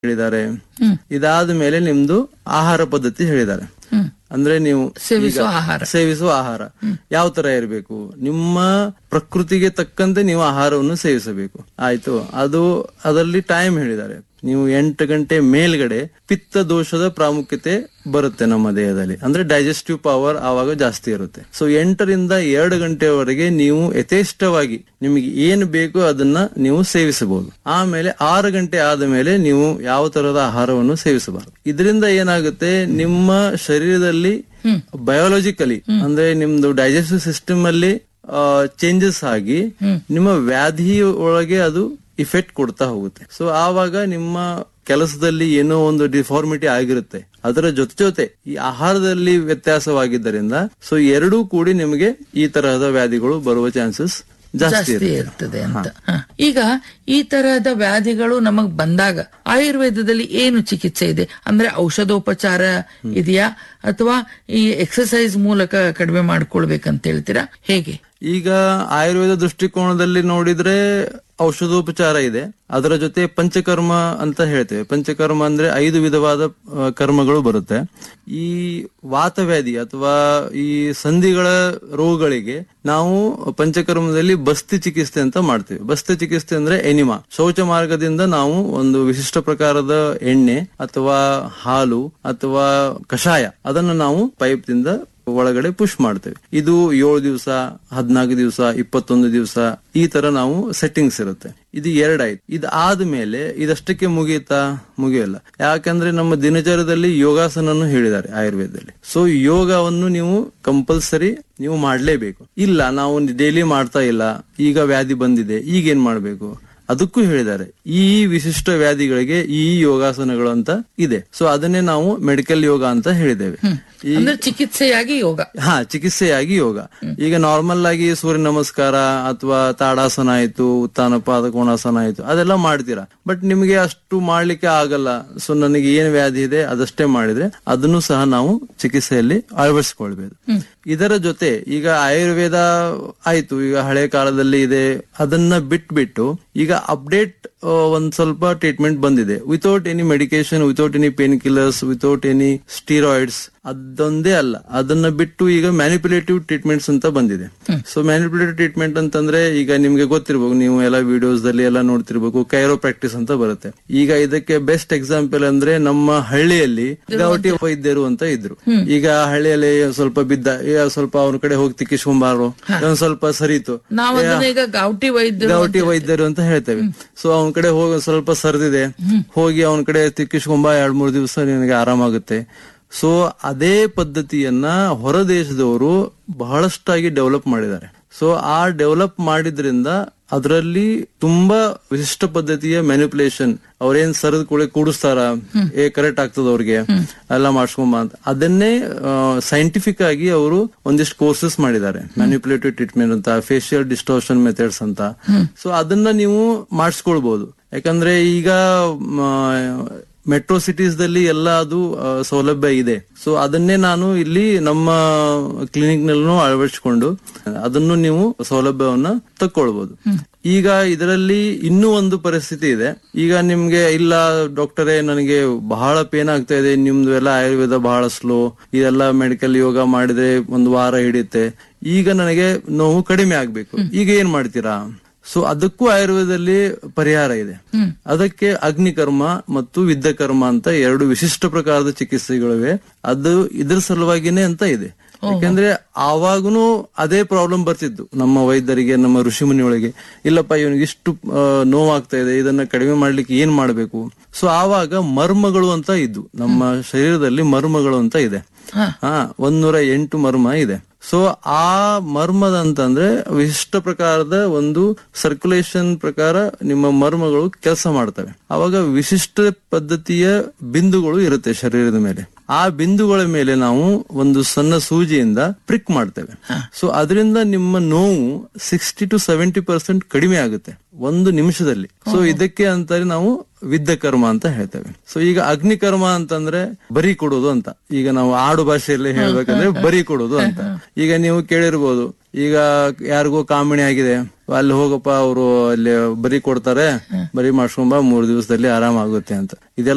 ಹೇಳಿದ್ದಾರೆ. ಇದಾದ ಮೇಲೆ ನಿಮ್ದು ಆಹಾರ ಪದ್ಧತಿ ಹೇಳಿದ್ದಾರೆ. ಅಂದ್ರೆ ನೀವು ಸೇವಿಸುವ ಆಹಾರ ಯಾವ ತರ ಇರಬೇಕು, ನಿಮ್ಮ ಪ್ರಕೃತಿಗೆ ತಕ್ಕಂತೆ ನೀವು ಆಹಾರವನ್ನು ಸೇವಿಸಬೇಕು. ಆಯ್ತು, ಅದರಲ್ಲಿ ಟೈಮ್ ಹೇಳಿದ್ದಾರೆ. ನೀವು 8 ಗಂಟೆ ಮೇಲ್ಗಡೆ ಪಿತ್ತ ದೋಷದ ಪ್ರಾಮುಖ್ಯತೆ ಬರುತ್ತೆ ನಮ್ಮ ದೇಹದಲ್ಲಿ. ಅಂದ್ರೆ ಡೈಜೆಸ್ಟಿವ್ ಪವರ್ ಆವಾಗ ಜಾಸ್ತಿ ಇರುತ್ತೆ. ಸೊ 8 ರಿಂದ 2 ಗಂಟೆವರೆಗೆ ನೀವು ಯಥೇಷ್ಟವಾಗಿ ನಿಮಗೆ ಏನು ಬೇಕೋ ಅದನ್ನ ನೀವು ಸೇವಿಸಬಹುದು. ಆಮೇಲೆ 6 ಗಂಟೆ ಆದ ಮೇಲೆ ನೀವು ಯಾವ ತರಹದ ಆಹಾರವನ್ನು ಸೇವಿಸಬಾರದು. ಇದರಿಂದ ಏನಾಗುತ್ತೆ, ನಿಮ್ಮ ಶರೀರದಲ್ಲಿ ಬಯೋಲಾಜಿಕಲಿ ಅಂದ್ರೆ ನಿಮ್ದು ಡೈಜೆಸ್ಟಿವ್ ಸಿಸ್ಟಮ್ ಅಲ್ಲಿ ಚೇಂಜಸ್ ಆಗಿ ನಿಮ್ಮ ವ್ಯಾಧಿ ಒಳಗೆ ಅದು ಇಫೆಕ್ಟ್ ಕೊಡ್ತಾ ಹೋಗುತ್ತೆ. ಸೊ ಆವಾಗ ನಿಮ್ಮ ಕೆಲಸದಲ್ಲಿ ಏನೋ ಒಂದು ಡಿಫಾರ್ಮಿಟಿ ಆಗಿರುತ್ತೆ. ಅದರ ಜೊತೆ ಈ ಆಹಾರದಲ್ಲಿ ವ್ಯತ್ಯಾಸವಾಗಿದ್ದರಿಂದ ಸೊ ಎರಡೂ ಕೂಡಿ ನಿಮಗೆ ಈ ತರಹದ ವ್ಯಾಧಿಗಳು ಬರುವ ಚಾನ್ಸಸ್ ಜಾಸ್ತಿ ಇರ್ತದೆ ಅಂತ. ಈಗ ಈ ತರಹದ ವ್ಯಾಧಿಗಳು ನಮಗ್ ಬಂದಾಗ ಆಯುರ್ವೇದದಲ್ಲಿ ಏನು ಚಿಕಿತ್ಸೆ ಇದೆ? ಅಂದ್ರೆ ಔಷಧೋಪಚಾರ ಇದೆಯಾ ಅಥವಾ ಈ ಎಕ್ಸರ್ಸೈಸ್ ಮೂಲಕ ಕಡಿಮೆ ಮಾಡ್ಕೊಳ್ಬೇಕಂತ ಹೇಳ್ತೀರಾ, ಹೇಗೆ? ಈಗ ಆಯುರ್ವೇದ ದೃಷ್ಟಿಕೋನದಲ್ಲಿ ನೋಡಿದ್ರೆ ಔಷಧೋಪಚಾರ ಇದೆ, ಅದರ ಜೊತೆ ಪಂಚಕರ್ಮ ಅಂತ ಹೇಳ್ತೇವೆ. ಪಂಚಕರ್ಮ ಅಂದ್ರೆ 5 ವಿಧವಾದ ಕರ್ಮಗಳು ಬರುತ್ತೆ. ಈ ವಾತವ್ಯಾಧಿ ಅಥವಾ ಈ ಸಂಧಿಗಳ ರೋಗಗಳಿಗೆ ನಾವು ಪಂಚಕರ್ಮದಲ್ಲಿ ಬಸ್ತಿ ಚಿಕಿತ್ಸೆ ಅಂತ ಮಾಡ್ತೇವೆ. ಬಸ್ತಿ ಚಿಕಿತ್ಸೆ ಅಂದ್ರೆ ಎನಿಮಾ, ಶೌಚ ಮಾರ್ಗದಿಂದ ನಾವು ಒಂದು ವಿಶಿಷ್ಟ ಪ್ರಕಾರದ ಎಣ್ಣೆ ಅಥವಾ ಹಾಲು ಅಥವಾ ಕಷಾಯ ಅದನ್ನು ನಾವು ಪೈಪ್ ದಿಂದ ಒಳಗಡೆ ಪುಷ್ ಮಾಡ್ತೇವೆ. ಇದು 7 ದಿವಸ, 14 ದಿವಸ, 21 ದಿವಸ ಈ ತರ ನಾವು ಸೆಟ್ಟಿಂಗ್ಸ್ ಇರುತ್ತೆ. ಇದು 2 ಆಯ್ತು. ಇದಾದ್ಮೇಲೆ ಇದಷ್ಟಕ್ಕೆ ಮುಗಿಯಲ್ಲ. ಯಾಕಂದ್ರೆ ನಮ್ಮ ದಿನಚರ್ಯದಲ್ಲಿ ಯೋಗಾಸನನ್ನು ಹೇಳಿದ್ದಾರೆ ಆಯುರ್ವೇದದಲ್ಲಿ. ಸೊ ಯೋಗವನ್ನು ನೀವು ಕಂಪಲ್ಸರಿ ನೀವು ಮಾಡ್ಲೇಬೇಕು. ಇಲ್ಲ ನಾವು ಡೈಲಿ ಮಾಡ್ತಾ ಇಲ್ಲ, ಈಗ ವ್ಯಾಧಿ ಬಂದಿದೆ, ಈಗ ಏನ್ ಮಾಡ್ಬೇಕು ಅದಕ್ಕೂ ಹೇಳಿದ್ದಾರೆ. ಈ ವಿಶಿಷ್ಟ ವ್ಯಾಧಿಗಳಿಗೆ ಈ ಯೋಗಾಸನಗಳು ಅಂತ ಇದೆ. ಸೊ ಅದನ್ನೇ ನಾವು ಮೆಡಿಕಲ್ ಯೋಗ ಅಂತ ಹೇಳಿದ್ದೇವೆ. ಚಿಕಿತ್ಸೆಯಾಗಿ ಯೋಗ. ಚಿಕಿತ್ಸೆಯಾಗಿ ಯೋಗ. ಈಗ ನಾರ್ಮಲ್ ಆಗಿ ಸೂರ್ಯ ನಮಸ್ಕಾರ ಅಥವಾ ತಾಡಾಸನ ಆಯ್ತು, ಉತ್ಥಾನ ಪಾದ ಕೋಣಾಸನ ಆಯ್ತು, ಅದೆಲ್ಲ ಮಾಡ್ತೀರಾ. ಬಟ್ ನಿಮ್ಗೆ ಅಷ್ಟು ಮಾಡ್ಲಿಕ್ಕೆ ಆಗಲ್ಲ. ಸೊ ನನಗೆ ಏನ್ ವ್ಯಾಧಿ ಇದೆ ಅದಷ್ಟೇ ಮಾಡಿದ್ರೆ ಅದನ್ನು ಸಹ ನಾವು ಚಿಕಿತ್ಸೆಯಲ್ಲಿ ಅಳವಡಿಸಿಕೊಳ್ಬೇಕು. ಇದರ ಜೊತೆ ಈಗ ಆಯುರ್ವೇದ ಆಯ್ತು, ಈಗ ಹಳೆ ಕಾಲದಲ್ಲಿ ಇದೆ, ಅದನ್ನ ಬಿಟ್ಬಿಟ್ಟು ಈಗ ಅಪ್ಡೇಟ್ ಒಂದ್ ಸ್ವಲ್ಪ ಟ್ರೀಟ್ಮೆಂಟ್ ಬಂದಿದೆ. Without any medication, without any pain killers, without any steroids. ಅದೊಂದೇ ಅಲ್ಲ, ಅದನ್ನ ಬಿಟ್ಟು ಈಗ ಮ್ಯಾನಿಪುಲೇಟಿವ್ ಟ್ರೀಟ್ಮೆಂಟ್ಸ್ ಅಂತ ಬಂದಿದೆ. ಸೊ ಮ್ಯಾನಿಪುಲೇಟಿವ್ ಟ್ರೀಟ್ಮೆಂಟ್ ಅಂತಂದ್ರೆ ಈಗ ನಿಮ್ಗೆ ಗೊತ್ತಿರ್ಬೇಕು, ನೀವು ಎಲ್ಲ ವಿಡಿಯೋಸ್ ದಲ್ಲಿ ಎಲ್ಲ ನೋಡ್ತಿರ್ಬೇಕು, ಕೈರೋ ಪ್ರಾಕ್ಟೀಸ್ ಅಂತ ಬರುತ್ತೆ. ಈಗ ಇದಕ್ಕೆ ಬೆಸ್ಟ್ ಎಕ್ಸಾಂಪಲ್ ಅಂದ್ರೆ ನಮ್ಮ ಹಳ್ಳಿಯಲ್ಲಿ ಗೌಟಿ ವೈದ್ಯರು ಅಂತ ಇದ್ರು. ಈಗ ಹಳ್ಳಿಯಲ್ಲಿ ಸ್ವಲ್ಪ ಬಿದ್ದ, ಸ್ವಲ್ಪ ಅವ್ರ ಕಡೆ ಹೋಗಿ ತಿಕ್ಕಿಸ್ಕೊಂಬಾರು, ಒಂದ್ ಸ್ವಲ್ಪ ಸರಿತು, ಗೌಟಿ ವೈದ್ಯರು ಅಂತ ಹೇಳ್ತೇವೆ. ಸೊ ಅವನ ಕಡೆ ಹೋಗಿ ಸ್ವಲ್ಪ ಸರ್ದಿದೆ, ಹೋಗಿ ಅವನ ಕಡೆ ತಿಕ್ಕಿಸ್ಕೊಂಬ, 2-3 ದಿವಸ ನಿನಗೆ ಆರಾಮಾಗುತ್ತೆ. ಸೊ ಅದೇ ಪದ್ಧತಿಯನ್ನ ಹೊರ ದೇಶದವರು ಬಹಳಷ್ಟಾಗಿ ಡೆವಲಪ್ ಮಾಡಿದ್ದಾರೆ. ಸೊ ಆ ಡೆವಲಪ್ ಮಾಡಿದ್ರಿಂದ ಅದರಲ್ಲಿ ತುಂಬಾ ವಿಶಿಷ್ಟ ಪದ್ಧತಿಯ ಮ್ಯಾನಿಪುಲೇಷನ್, ಅವ್ರೇನ್ ಸರದ ಕೂಡ ಕೂಡಿಸ್ತಾರ, ಕರೆಕ್ಟ್ ಆಗ್ತದ ಅವ್ರಿಗೆ ಎಲ್ಲ ಮಾಡ್ಸ್ಕೊಂಬ ಅಂತ, ಅದನ್ನೇ ಸೈಂಟಿಫಿಕ್ ಆಗಿ ಅವರು ಒಂದಿಷ್ಟು ಕೋರ್ಸಸ್ ಮಾಡಿದ್ದಾರೆ. ಮ್ಯಾನಿಪುಲೇಟಿವ್ ಟ್ರೀಟ್ಮೆಂಟ್ ಅಂತ, ಫೇಶಿಯಲ್ ಡಿಸ್ಟೋರ್ಷನ್ ಮೆಥಡ್ಸ್ ಅಂತ. ಸೊ ಅದನ್ನ ನೀವು ಮಾಡಿಸ್ಕೊಳ್ಬಹುದು. ಯಾಕಂದ್ರೆ ಈಗ ಮೆಟ್ರೋ ಸಿಟೀಸ್ ದಲ್ಲಿ ಎಲ್ಲ ಅದು ಸೌಲಭ್ಯ ಇದೆ. ಸೊ ಅದನ್ನೇ ನಾನು ಇಲ್ಲಿ ನಮ್ಮ ಕ್ಲಿನಿಕ್ ನಲ್ಲೂ ಅಳವಡಿಸಿಕೊಂಡು ಅದನ್ನು ನೀವು ಸೌಲಭ್ಯವನ್ನ ತಕ್ಕೊಳ್ಬಹುದು. ಈಗ ಇದರಲ್ಲಿ ಇನ್ನೂ ಒಂದು ಪರಿಸ್ಥಿತಿ ಇದೆ. ಈಗ ನಿಮ್ಗೆ ಇಲ್ಲ ಡಾಕ್ಟರೇ ನನಗೆ ಬಹಳ ಪೇನ್ ಆಗ್ತಾ ಇದೆ, ನಿಮ್ದು ಎಲ್ಲ ಆಯುರ್ವೇದ ಬಹಳ ಸ್ಲೋ, ಇದೆಲ್ಲ ಮೆಡಿಕಲ್ ಯೋಗ ಮಾಡಿದ್ರೆ 1 ವಾರ ಹಿಡಿಯುತ್ತೆ, ಈಗ ನನಗೆ ನೋವು ಕಡಿಮೆ ಆಗ್ಬೇಕು, ಈಗ ಏನ್ ಮಾಡ್ತೀರಾ? ಸೊ ಅದಕ್ಕೂ ಆಯುರ್ವೇದದಲ್ಲಿ ಪರಿಹಾರ ಇದೆ. ಅದಕ್ಕೆ ಅಗ್ನಿಕರ್ಮ ಮತ್ತು ವಿದ್ಯಕರ್ಮ ಅಂತ 2 ವಿಶಿಷ್ಟ ಪ್ರಕಾರದ ಚಿಕಿತ್ಸೆಗಳಿವೆ. ಅದು ಇದ್ರ ಸಲುವಾಗಿನೇ ಅಂತ ಇದೆ. ಯಾಕಂದ್ರೆ ಆವಾಗನು ಅದೇ ಪ್ರಾಬ್ಲಮ್ ಬರ್ತಿದ್ದು ನಮ್ಮ ವೈದ್ಯರಿಗೆ, ನಮ್ಮ ಋಷಿ ಮುನಿಯೊಳಗೆ. ಇಲ್ಲಪ್ಪ ಇವನಿಗೆ ಇಷ್ಟು ನೋವಾಗ್ತಾ ಇದೆ, ಇದನ್ನ ಕಡಿಮೆ ಮಾಡ್ಲಿಕ್ಕೆ ಏನ್ ಮಾಡ್ಬೇಕು? ಸೊ ಆವಾಗ ಮರ್ಮಗಳು ಅಂತ ಇದ್ದು, ನಮ್ಮ ಶರೀರದಲ್ಲಿ ಮರ್ಮಗಳು ಅಂತ ಇದೆ. 108 ಮರ್ಮ ಇದೆ. ಸೊ ಆ ಮರ್ಮದ ಅಂತಂದ್ರೆ ವಿಶಿಷ್ಟ ಪ್ರಕಾರದ ಒಂದು ಸರ್ಕ್ಯುಲೇಷನ್ ಪ್ರಕಾರ ನಿಮ್ಮ ಮರ್ಮಗಳು ಕೆಲಸ ಮಾಡ್ತವೆ. ಅವಾಗ ವಿಶಿಷ್ಟ ಪದ್ಧತಿಯ ಬಿಂದುಗಳು ಇರುತ್ತೆ ಶರೀರದ ಮೇಲೆ. ಆ ಬಿಂದುಗಳ ಮೇಲೆ ನಾವು ಒಂದು ಸಣ್ಣ ಸೂಜಿಯಿಂದ ಪ್ರಿಕ್ ಮಾಡ್ತೇವೆ. ಸೊ ಅದರಿಂದ ನಿಮ್ಮ ನೋವು 60 to 70% ಕಡಿಮೆ ಆಗುತ್ತೆ 1 ನಿಮಿಷದಲ್ಲಿ. ಸೊ ಇದಕ್ಕೆ ಅಂತಾರೆ ನಾವು ವಿದ್ಯಕರ್ಮ ಅಂತ ಹೇಳ್ತೇವೆ. ಸೊ ಈಗ ಅಗ್ನಿಕರ್ಮ ಅಂತಂದ್ರೆ ಬರಿ ಕೊಡೋದು ಅಂತ. ಈಗ ನಾವು ಆಡು ಭಾಷೆಯಲ್ಲಿ ಹೇಳ್ಬೇಕಂದ್ರೆ ಬರಿ ಕೊಡೋದು ಅಂತ. ಈಗ ನೀವು ಕೇಳಿರ್ಬೋದು, ಈಗ ಯಾರಿಗೋ ಕಾಮಿಣಿ ಆಗಿದೆ, ಅಲ್ಲಿ ಹೋಗಪ್ಪ, ಅವರು ಅಲ್ಲಿ ಬರಿ ಕೊಡ್ತಾರೆ, ಬರಿ ಮಾಡ್ಸ್ಕೊಂಬ 3 ದಿವಸದಲ್ಲಿ ಆರಾಮಾಗುತ್ತೆ ಅಂತ. ಇದೆಲ್ಲ